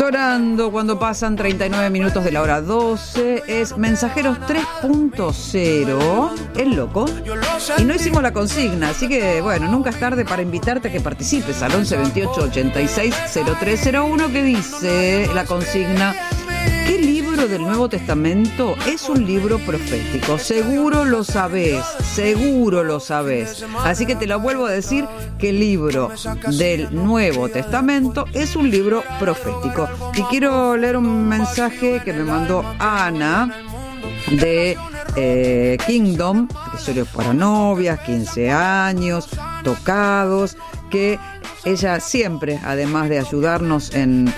Sonando cuando pasan 39 minutos de la hora 12 es Mensajeros 3.0, El Loco. Y no hicimos la consigna, así que bueno, nunca es tarde para invitarte a que participes al 11 28 86 0301, que dice la consigna: ¿qué libro del Nuevo Testamento es un libro profético? Seguro lo sabés. Así que te lo vuelvo a decir, que el libro del Nuevo Testamento es un libro profético. Y quiero leer un mensaje que me mandó Ana de Kingdom, accesorios para novias, 15 años, tocados, que ella siempre, además de ayudarnos en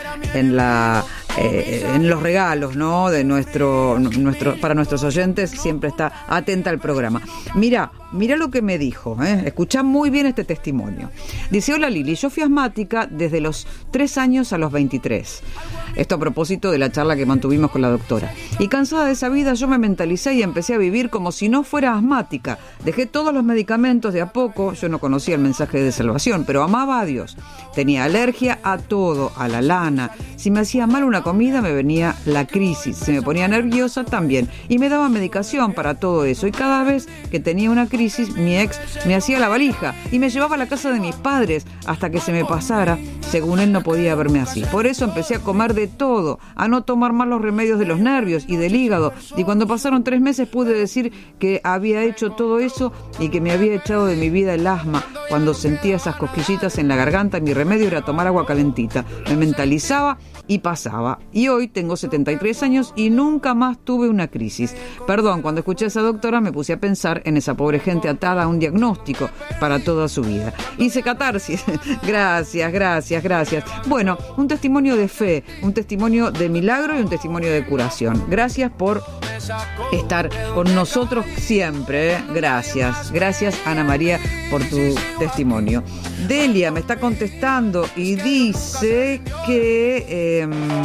los regalos, ¿no?, de nuestro para nuestros oyentes, siempre está atenta al programa. Mira lo que me dijo, escuchá muy bien este testimonio. Dice: hola Lili, yo fui asmática desde los 3 años a los 23. Esto a propósito de la charla que mantuvimos con la doctora. Y cansada de esa vida, yo me mentalicé y empecé a vivir como si no fuera asmática. Dejé todos los medicamentos de a poco. Yo no conocía el mensaje de salvación, pero amaba a Dios. Tenía alergia a todo, a la lana. Si me hacía mal una comida, me venía la crisis. Se me ponía nerviosa también. Y me daba medicación para todo eso. Y cada vez que tenía una crisis, mi ex me hacía la valija y me llevaba a la casa de mis padres hasta que se me pasara. Según él, no podía verme así. Por eso empecé a comer de todo, a no tomar más los remedios de los nervios y del hígado. Y cuando pasaron 3 meses pude decir que había hecho todo eso y que me había echado de mi vida el asma. Cuando sentía esas cosquillitas en la garganta, mi remedio era tomar agua calentita. Me mentalizaba y pasaba. Y hoy tengo 73 años y nunca más tuve una crisis. Perdón, cuando escuché a esa doctora me puse a pensar en esa pobre gente atada a un diagnóstico para toda su vida. Hice catarsis. Gracias. Bueno, un testimonio de fe, un testimonio de milagro y un testimonio de curación. Gracias por estar con nosotros siempre. Gracias Ana María por tu testimonio. Delia me está contestando y dice que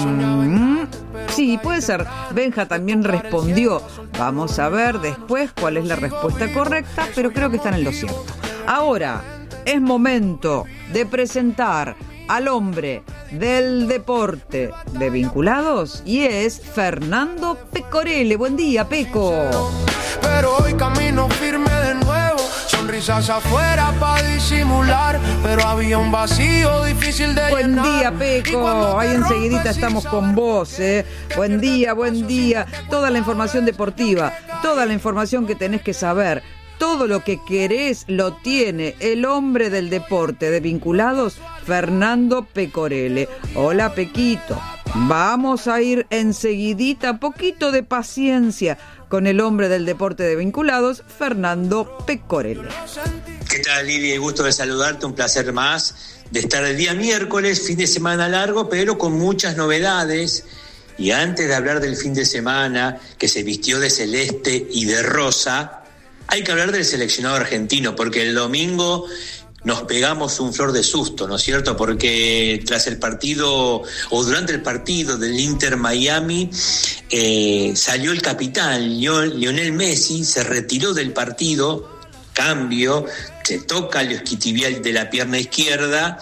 sí, puede ser. Benja también respondió. Vamos a ver después cuál es la respuesta correcta, pero creo que están en lo cierto. Ahora es momento de presentar al hombre del deporte de Vinculados, y es Fernando Pecorelle. Buen día, Peco. Pero hoy camino firme de nuevo, sonrisas afuera para disimular, pero había un vacío difícil de llenar. Buen día, Peco. Ahí enseguidita estamos con vos, Buen día. Toda la información deportiva, toda la información que tenés que saber, todo lo que querés lo tiene el hombre del deporte de Vinculados, Fernando Pecorelle. Hola, Pequito. Vamos a ir enseguidita, poquito de paciencia con el hombre del deporte de Vinculados, Fernando Pecorelle. ¿Qué tal, Lili? Gusto de saludarte, un placer más de estar el día miércoles, fin de semana largo, pero con muchas novedades. Y antes de hablar del fin de semana, que se vistió de celeste y de rosa, hay que hablar del seleccionado argentino, porque el domingo nos pegamos un flor de susto, ¿no es cierto? Porque tras el partido, o durante el partido del Inter Miami, salió el capitán Lionel Messi, se retiró del partido, cambio, se toca el isquiotibial de la pierna izquierda,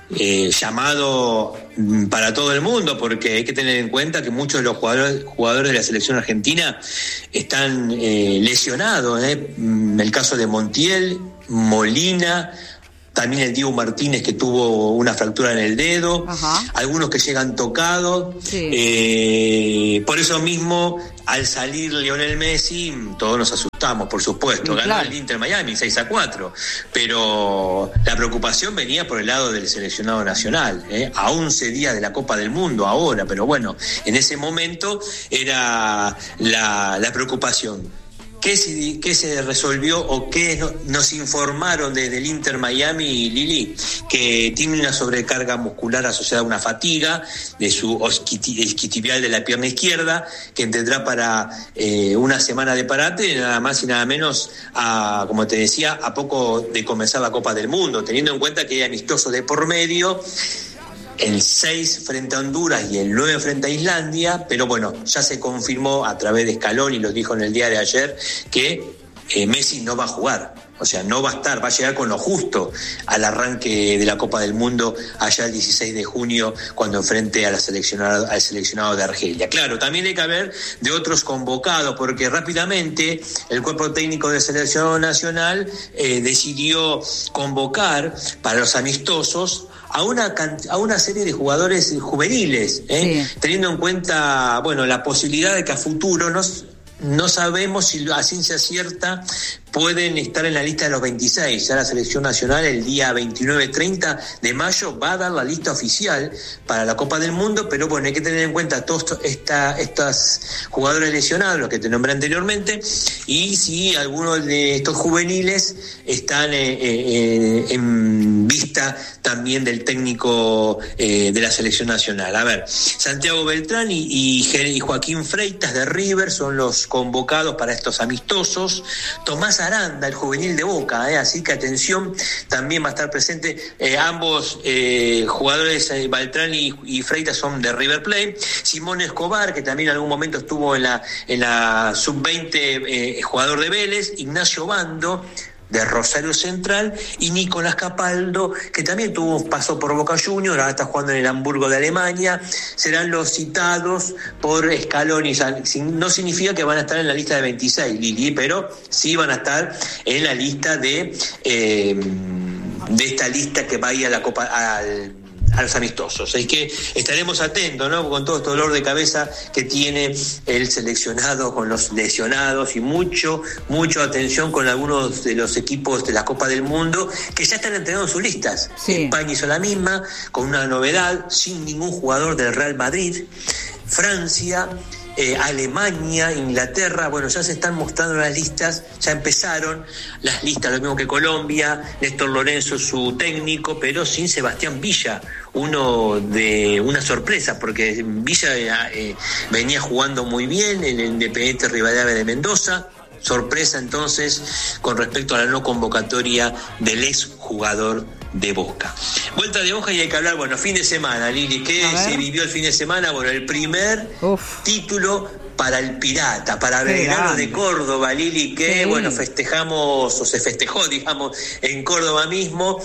llamado para todo el mundo, porque hay que tener en cuenta que muchos de los jugadores de la selección argentina están lesionados, el caso de Montiel, Molina, también el Diego Martínez, que tuvo una fractura en el dedo. Ajá. Algunos que llegan tocados. Sí. Por eso mismo, al salir Lionel Messi, todos nos asustamos, por supuesto. Sí, ganó claro. El Inter Miami 6-4, pero la preocupación venía por el lado del seleccionado nacional, a 11 días de la Copa del Mundo ahora, pero bueno, en ese momento era la preocupación. ¿Qué se resolvió o qué nos informaron desde el Inter Miami, Lili? Que tiene una sobrecarga muscular asociada a una fatiga de su isquiotibial de la pierna izquierda, que tendrá para una semana de parate, nada más y nada menos, como te decía, a poco de comenzar la Copa del Mundo, teniendo en cuenta que hay amistosos de por medio, el 6 frente a Honduras y el 9 frente a Islandia, pero bueno, ya se confirmó a través de Scaloni, lo dijo en el día de ayer, que Messi no va a jugar. O sea, no va a llegar con lo justo al arranque de la Copa del Mundo allá el 16 de junio cuando enfrente al seleccionado de Argelia. Claro, también hay que hablar de otros convocados, porque rápidamente el cuerpo técnico del seleccionado nacional decidió convocar para los amistosos a una serie de jugadores juveniles, teniendo en cuenta, la posibilidad de que a futuro no sabemos si a ciencia cierta pueden estar en la lista de los 26. Ya la selección nacional el día 29-30 de mayo va a dar la lista oficial para la Copa del Mundo, pero hay que tener en cuenta todos estos jugadores lesionados, los que te nombré anteriormente, y si algunos de estos juveniles están en vista también del técnico de la selección nacional. A ver, Santiago Beltrán y Joaquín Freitas de River son los convocados para estos amistosos. Tomás Aranda, el juvenil de Boca, así que atención, también va a estar presente. Ambos jugadores, Beltrán y Freitas, son de River Plate. Simón Escobar, que también en algún momento estuvo en la sub-20, jugador de Vélez. Ignacio Bando, de Rosario Central, y Nicolás Capaldo, que también pasó por Boca Juniors, ahora está jugando en el Hamburgo de Alemania. Serán los citados por Scaloni. No significa que van a estar en la lista de 26, Lili, pero sí van a estar en la lista de esta lista que va a ir a la Copa, a los amistosos. Es que estaremos atentos, ¿no?, con todo este dolor de cabeza que tiene el seleccionado con los lesionados, y mucha atención con algunos de los equipos de la Copa del Mundo que ya están entregando sus listas. Sí. España hizo la misma, con una novedad, sin ningún jugador del Real Madrid. Francia, Alemania, Inglaterra, ya se están mostrando las listas, ya empezaron las listas, lo mismo que Colombia. Néstor Lorenzo, su técnico, pero sin Sebastián Villa, una sorpresa, porque Villa venía jugando muy bien en el Independiente Rivadavia de Mendoza. Sorpresa entonces con respecto a la no convocatoria del ex jugador de Boca. Vuelta de hoja, y hay que hablar, fin de semana, Lili, ¿qué se vivió el fin de semana? El primer título para el Pirata, para Belgrano de Córdoba, Lili, que festejamos, o se festejó, digamos, en Córdoba mismo,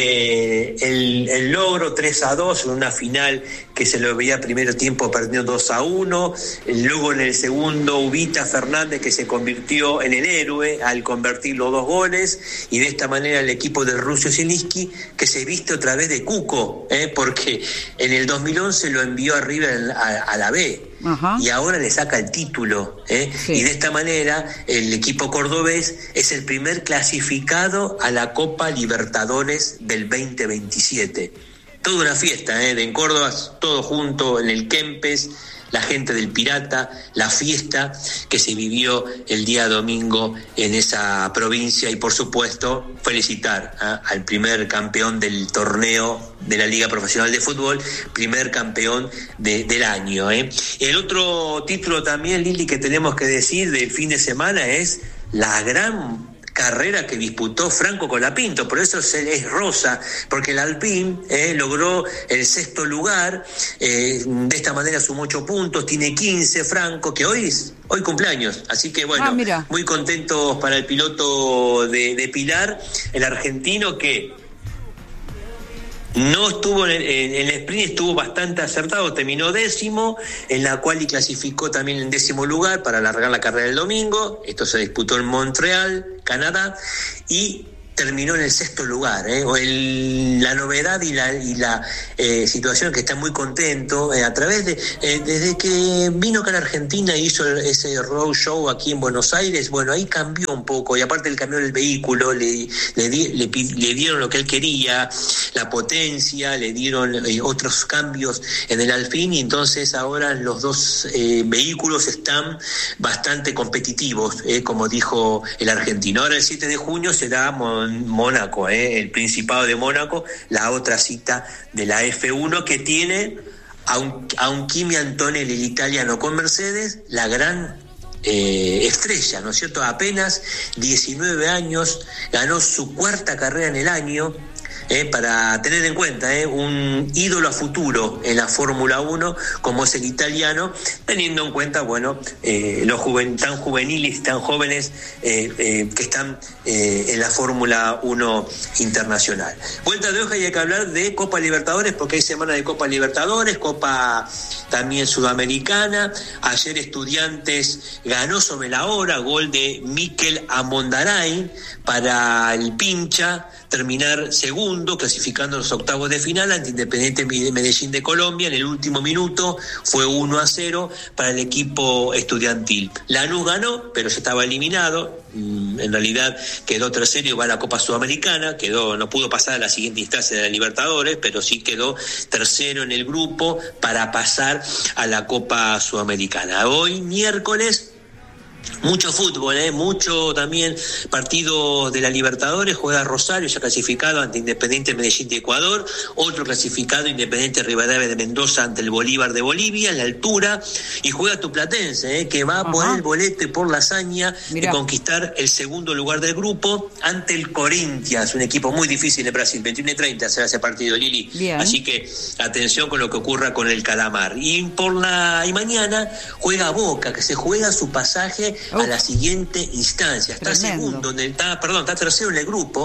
el logro 3-2 en una final que se lo veía primero tiempo perdiendo 2-1, luego en el segundo Ubita Fernández, que se convirtió en el héroe al convertir los 2 goles, y de esta manera el equipo de Rusio Zielinski, que se viste otra vez de Cuco, porque en el 2011 lo envió a River a la B. Ajá. Y ahora le saca el título, sí. Y de esta manera el equipo cordobés es el primer clasificado a la Copa Libertadores del 2027. Toda una fiesta, en Córdoba, todo junto en el Kempes, la gente del Pirata, la fiesta que se vivió el día domingo en esa provincia, y por supuesto felicitar al primer campeón del torneo de la Liga Profesional de Fútbol, primer campeón del año. El otro título también, Lili, que tenemos que decir del fin de semana es la gran carrera que disputó Franco Colapinto, por eso es rosa, porque el Alpine logró el 6º lugar, de esta manera sumó 8 puntos, tiene 15 Franco, que hoy cumpleaños, así que muy contentos para el piloto de Pilar, el argentino, que no estuvo en el sprint, estuvo bastante acertado, terminó 10º, en la cual clasificó también en 10º lugar para alargar la carrera del domingo. Esto se disputó en Montreal, Canadá, y terminó en el 6º lugar. La novedad y la situación, que está muy contento a través de desde que vino acá a la Argentina y hizo ese road show aquí en Buenos Aires. Ahí cambió un poco, y aparte el cambio del vehículo, le dieron lo que él quería, la potencia, le dieron otros cambios en el Alpine, y entonces ahora los 2 vehículos están bastante competitivos, como dijo el argentino. Ahora el 7 de junio será Mónaco, el Principado de Mónaco, la otra cita de la F1, que tiene a un Kimi Antonelli, el italiano, con Mercedes, la gran estrella, ¿no es cierto? Apenas 19 años, ganó su 4ª carrera en el año, para tener en cuenta, un ídolo a futuro en la Fórmula 1 como es el italiano, teniendo en cuenta, bueno, los tan juveniles, tan jóvenes que están en la Fórmula 1 internacional. Vuelta de hoja, y hay que hablar de Copa Libertadores porque hay semana de Copa Libertadores, Copa también Sudamericana. Ayer Estudiantes ganó sobre la hora, gol de Mikel Amondaray para el Pincha terminar segundo, clasificando los octavos de final ante Independiente Medellín de Colombia. En el último minuto fue 1-0 para el equipo estudiantil. Lanús ganó, pero ya estaba eliminado. En realidad quedó tercero y va a la Copa Sudamericana. No pudo pasar a la siguiente instancia de la Libertadores, pero sí quedó tercero en el grupo para pasar a la Copa Sudamericana. Hoy, miércoles, mucho fútbol, mucho también partidos de la Libertadores. Juega Rosario, ya clasificado ante Independiente Medellín de Ecuador. Otro clasificado, Independiente Rivadavia de Mendoza ante el Bolívar de Bolivia, en la altura. Y juega Tuplatense, que va por el boleto y por la hazaña de conquistar el segundo lugar del grupo ante el Corinthians, un equipo muy difícil de Brasil. 21:30 será ese partido, Lili. Bien. Así que atención con lo que ocurra con el Calamar. Y mañana juega Boca, que se juega su pasaje a la siguiente instancia. Está segundo, está tercero en el grupo,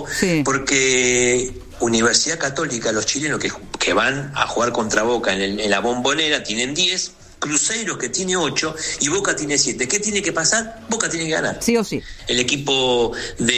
porque Universidad Católica, los chilenos que van a jugar contra Boca en la Bombonera, tienen 10, Cruzeiro que tiene 8 y Boca tiene 7. ¿Qué tiene que pasar? Boca tiene que ganar. Sí o sí. El equipo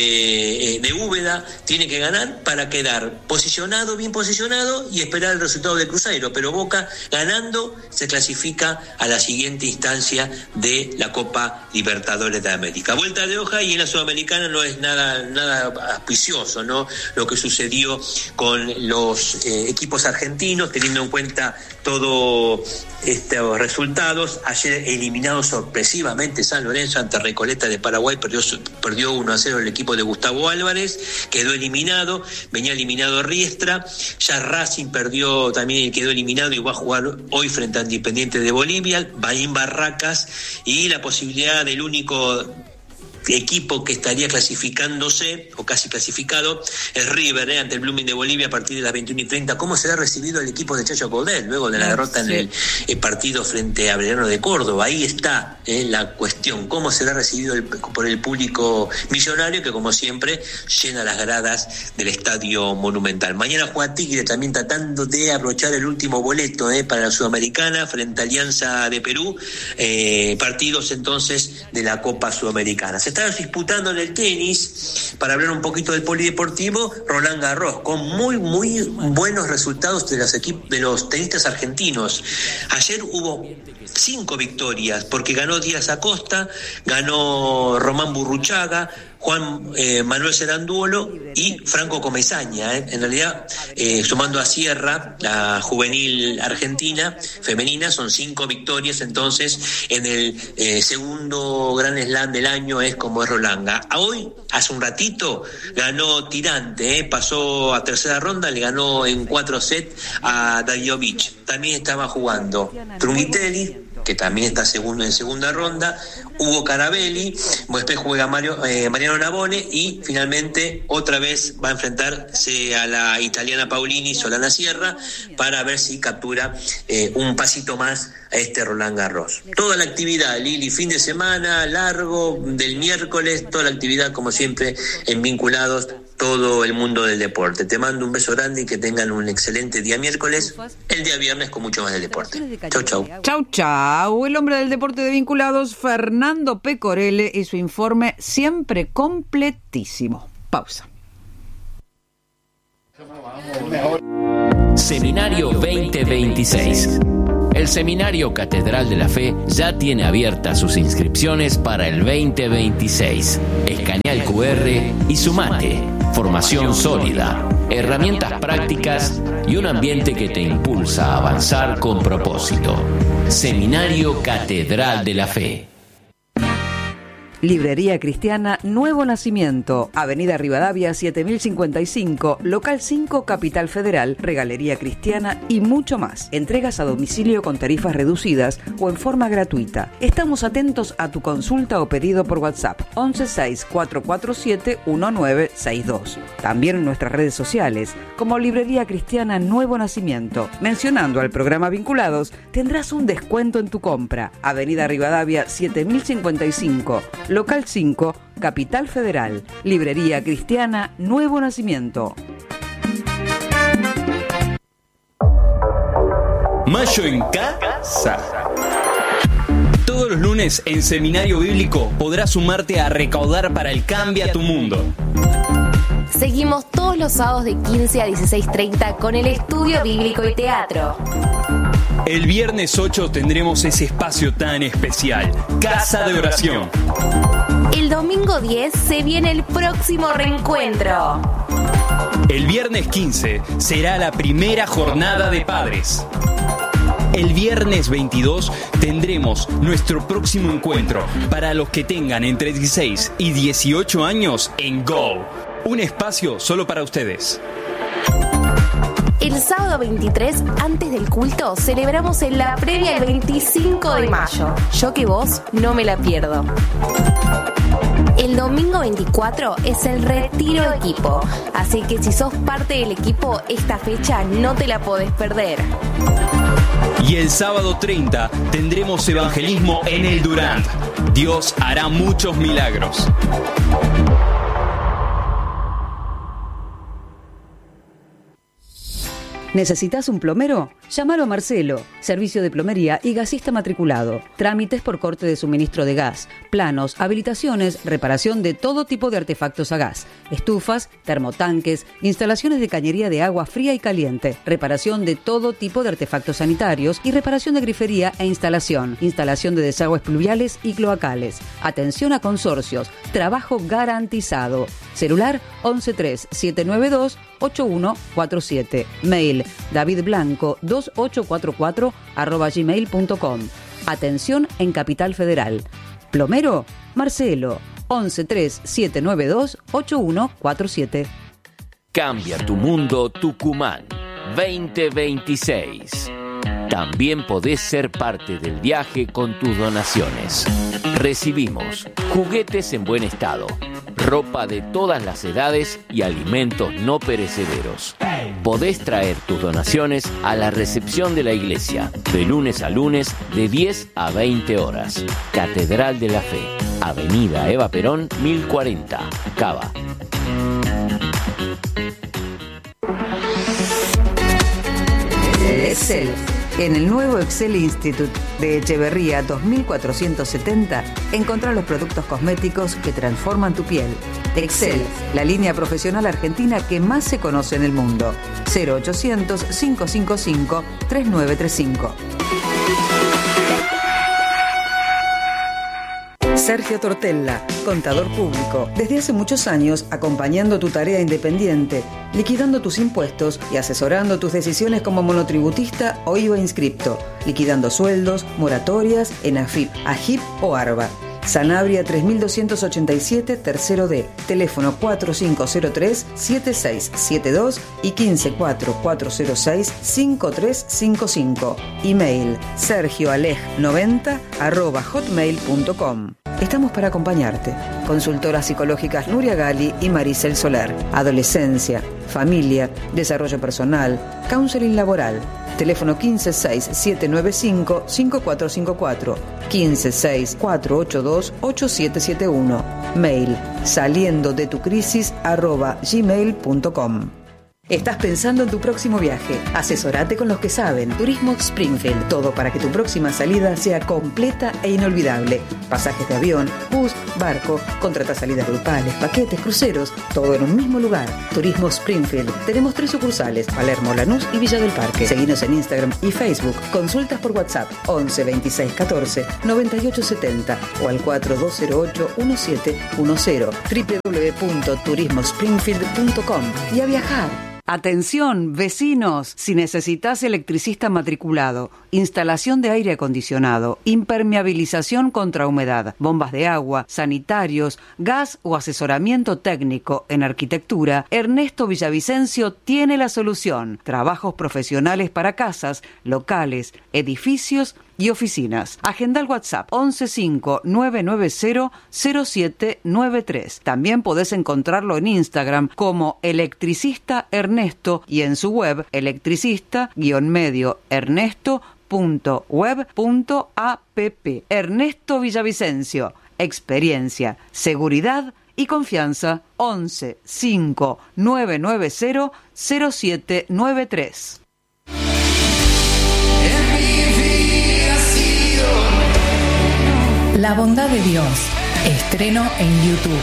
de Úbeda tiene que ganar para quedar bien posicionado y esperar el resultado de Cruzeiro. Pero Boca ganando se clasifica a la siguiente instancia de la Copa Libertadores de América. Vuelta de hoja, y en la Sudamericana no es nada auspicioso, ¿no? Lo que sucedió con los equipos argentinos, teniendo en cuenta todos estos resultados. Ayer eliminado sorpresivamente San Lorenzo ante Recoleta de Paraguay, perdió 1-0 el equipo de Gustavo Álvarez, quedó eliminado. Venía eliminado Riestra, ya Racing perdió también y quedó eliminado, y va a jugar hoy frente a Independiente de Bolivia. Bahín Barracas, y la posibilidad del único equipo que estaría clasificándose o casi clasificado es River, ante el Blooming de Bolivia a partir de las 21:30. ¿Cómo será recibido el equipo de Chacho Coudet luego de la derrota en el partido frente a Belgrano de Córdoba? Ahí está la cuestión, cómo será recibido por el público millonario, que como siempre llena las gradas del Estadio Monumental. Mañana juega Tigre, también tratando de abrochar el último boleto para la Sudamericana frente a Alianza de Perú. Partidos entonces de la Copa Sudamericana. Se está disputando en el tenis, para hablar un poquito del polideportivo, Roland Garros, con muy buenos resultados de los tenistas argentinos. Ayer hubo 5 victorias, porque ganó Díaz Acosta, ganó Román Burruchaga, Juan Manuel Ceranduolo y Franco Comesaña. En realidad, sumando a Sierra, la juvenil argentina femenina, son 5 victorias. Entonces, en el segundo Grand Slam del año es como es Rolanga. Hoy, hace un ratito, ganó Tirante, pasó a tercera ronda, le ganó en 4 sets a Dajovic. También estaba jugando Trungitelli, que también está en segunda ronda, Hugo Carabelli, después juega Mariano Navone, y finalmente otra vez va a enfrentarse a la italiana Paulini Solana Sierra para ver si captura un pasito más a este Roland Garros. Toda la actividad, Lili, fin de semana largo del miércoles, toda la actividad como siempre en Vinculados, todo el mundo del deporte. Te mando un beso grande y que tengan un excelente día miércoles, el día viernes con mucho más del deporte. Chau. El hombre del deporte de Vinculados, Fernando Pecorelle, y su informe siempre completísimo. Pausa. Seminario 2026. El Seminario Catedral de la Fe ya tiene abiertas sus inscripciones para el 2026. Escanea el QR y sumate. Formación sólida, herramientas prácticas y un ambiente que te impulsa a avanzar con propósito. Seminario Catedral de la Fe. Librería Cristiana Nuevo Nacimiento, Avenida Rivadavia 7055, Local 5, Capital Federal, Regalería Cristiana y mucho más. Entregas a domicilio con tarifas reducidas o en forma gratuita. Estamos atentos a tu consulta o pedido por WhatsApp 1164471962. También en nuestras redes sociales como Librería Cristiana Nuevo Nacimiento. Mencionando al programa Vinculados tendrás un descuento en tu compra. Avenida Rivadavia 7055, Local 5, Capital Federal, Librería Cristiana Nuevo Nacimiento. Mayo en casa. Todos los lunes en Seminario Bíblico podrás sumarte a recaudar para el Cambia tu Mundo. Seguimos todos los sábados de 15 a 16:30 con el estudio bíblico y teatro. El viernes 8 tendremos ese espacio tan especial, Casa de Oración. El domingo 10 se viene el próximo reencuentro. El viernes 15 será la primera jornada de padres. El viernes 22 tendremos nuestro próximo encuentro para los que tengan entre 16 y 18 años en Go. Un espacio solo para ustedes. El sábado 23, antes del culto, celebramos en la previa el 25 de mayo. Yo que vos no me la pierdo. El domingo 24 es el retiro de equipo, así que si sos parte del equipo, esta fecha no te la podés perder. Y el sábado 30 tendremos evangelismo en el Durant. Dios hará muchos milagros. ¿Necesitas un plomero? Llámalo a Marcelo, servicio de plomería y gasista matriculado. Trámites por corte de suministro de gas, planos, habilitaciones, reparación de todo tipo de artefactos a gas, estufas, termotanques, instalaciones de cañería de agua fría y caliente, reparación de todo tipo de artefactos sanitarios y reparación de grifería e instalación de desagües pluviales y cloacales. Atención a consorcios, trabajo garantizado. Celular 113792-8147. Mail davidblanco2844@gmail.com. Atención en Capital Federal. Plomero Marcelo 113792-8147. Cambia tu mundo Tucumán 2026. También podés ser parte del viaje con tus donaciones. Recibimos juguetes en buen estado, ropa de todas las edades y alimentos no perecederos. Podés traer tus donaciones a la recepción de la iglesia, de lunes a lunes, de 10 a 20 horas. Catedral de la Fe, Avenida Eva Perón, 1040, Cava. Excel. En el nuevo Excel Institute de Echeverría 2470, encontrá los productos cosméticos que transforman tu piel. Excel, la línea profesional argentina que más se conoce en el mundo. 0800-555-3935. Sergio Tortella, contador público, desde hace muchos años acompañando tu tarea independiente, liquidando tus impuestos y asesorando tus decisiones como monotributista o IVA inscripto, liquidando sueldos, moratorias en AFIP, AGIP o ARBA. Sanabria 3287, tercero D, teléfono 4503-7672 y 154406-5355. Email sergioaleg90@hotmail.com. Estamos para acompañarte. Consultoras psicológicas Nuria Gali y Maricel Soler. Adolescencia, familia, desarrollo personal, counseling laboral. Teléfono 156-795-5454, 156-482-8771. Mail saliendodetucrisis@gmail.com. ¿Estás pensando en tu próximo viaje? Asesorate con los que saben. Turismo Springfield. Todo para que tu próxima salida sea completa e inolvidable. Pasajes de avión, bus, barco, contrata salidas grupales, paquetes, cruceros, todo en un mismo lugar. Turismo Springfield. Tenemos 3 sucursales: Palermo, Lanús y Villa del Parque. Seguinos en Instagram y Facebook. Consultas por WhatsApp 11 26 14 98 70 o al 4208 1710. www.turismospringfield.com. Y a viajar. Atención, vecinos, si necesitas electricista matriculado, instalación de aire acondicionado, impermeabilización contra humedad, bombas de agua, sanitarios, gas o asesoramiento técnico en arquitectura, Ernesto Villavicencio tiene la solución. Trabajos profesionales para casas, locales, edificios y oficinas. Agenda el WhatsApp 115-990-0793. También podés encontrarlo en Instagram como Electricista Ernesto y en su web electricista-ernesto.web.app. Ernesto Villavicencio. Experiencia, seguridad y confianza. 115-990-0793. La bondad de Dios. Estreno en YouTube.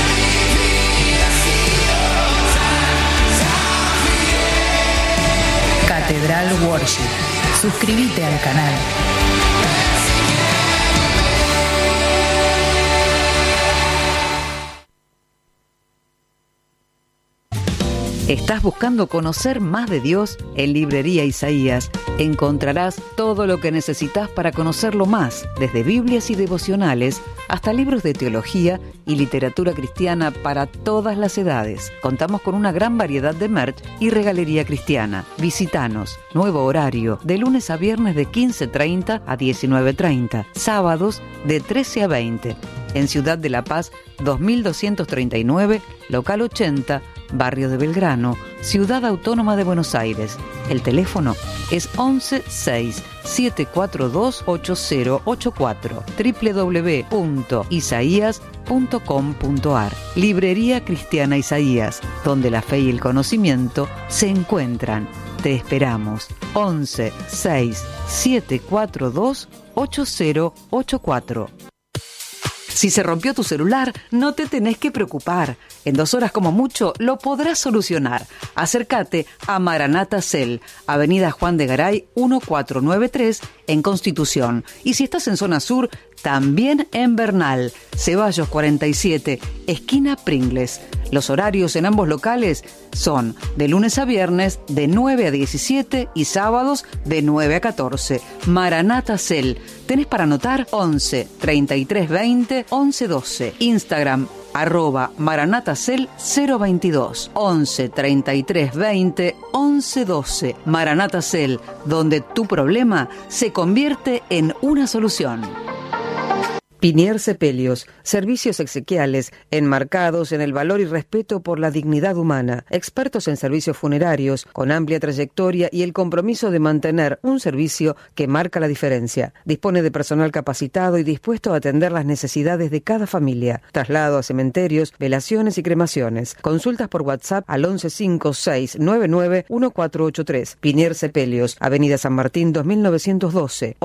Catedral Worship. Suscríbete al canal. ¿Estás buscando conocer más de Dios? En Librería Isaías encontrarás todo lo que necesitas para conocerlo más, desde Biblias y devocionales hasta libros de teología y literatura cristiana para todas las edades. Contamos con una gran variedad de merch y regalería cristiana. Visítanos. Nuevo horario, de lunes a viernes de 15:30 a 19:30, sábados de 13 a 20. En Ciudad de La Paz, 2239, local 80, Barrio de Belgrano, Ciudad Autónoma de Buenos Aires. El teléfono es 11-6742-8084, www.isaías.com.ar. Librería Cristiana Isaías, donde la fe y el conocimiento se encuentran. Te esperamos. 11-6742-8084. Si se rompió tu celular, no te tenés que preocupar. En 2 horas como mucho lo podrás solucionar. Acércate a Maranata Cell, Avenida Juan de Garay 1493 en Constitución. Y si estás en zona sur, también en Bernal, Ceballos 47, esquina Pringles. Los horarios en ambos locales son de lunes a viernes de 9 a 17 y sábados de 9 a 14. Maranata Cell. ¿Tenés para anotar? 11 33 20 11 12. Instagram @maranatacel 022. 11 33 20 11 12. Maranata Cell, donde tu problema se convierte en una solución. Pinier Sepelios, servicios exequiales enmarcados en el valor y respeto por la dignidad humana, expertos en servicios funerarios, con amplia trayectoria y el compromiso de mantener un servicio que marca la diferencia. Dispone de personal capacitado y dispuesto a atender las necesidades de cada familia. Traslado a cementerios, velaciones y cremaciones. Consultas por WhatsApp al 1156991483. Pinier Sepelios, Avenida San Martín 2912,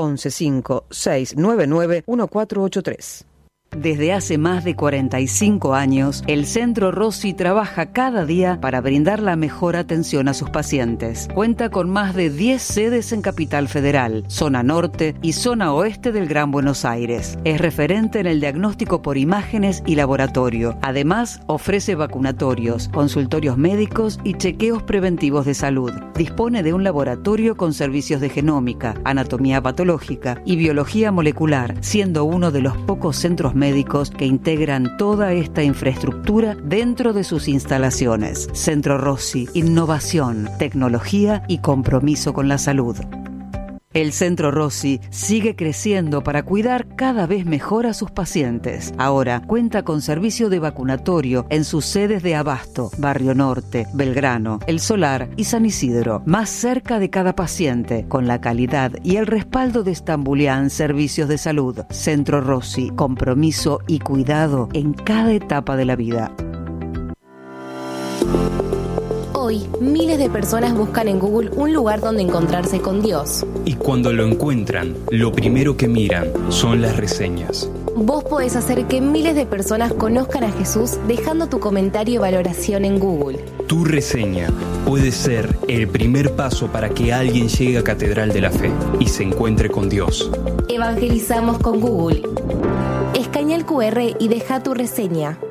1156991483. Desde hace más de 45 años, el Centro Rossi trabaja cada día para brindar la mejor atención a sus pacientes. Cuenta con más de 10 sedes en Capital Federal, zona norte y zona oeste del Gran Buenos Aires. Es referente en el diagnóstico por imágenes y laboratorio. Además, ofrece vacunatorios, consultorios médicos y chequeos preventivos de salud. Dispone de un laboratorio con servicios de genómica, anatomía patológica y biología molecular, siendo uno de los pocos centros médicos que integran toda esta infraestructura dentro de sus instalaciones. Centro Rossi, innovación, tecnología y compromiso con la salud. El Centro Rossi sigue creciendo para cuidar cada vez mejor a sus pacientes. Ahora cuenta con servicio de vacunatorio en sus sedes de Abasto, Barrio Norte, Belgrano, El Solar y San Isidro, más cerca de cada paciente, con la calidad y el respaldo de Stambulian Servicios de Salud. Centro Rossi, compromiso y cuidado en cada etapa de la vida. Hoy, miles de personas buscan en Google un lugar donde encontrarse con Dios. Y cuando lo encuentran, lo primero que miran son las reseñas. Vos podés hacer que miles de personas conozcan a Jesús dejando tu comentario y valoración en Google. Tu reseña puede ser el primer paso para que alguien llegue a Catedral de la Fe y se encuentre con Dios. Evangelizamos con Google. Escanea el QR y deja tu reseña.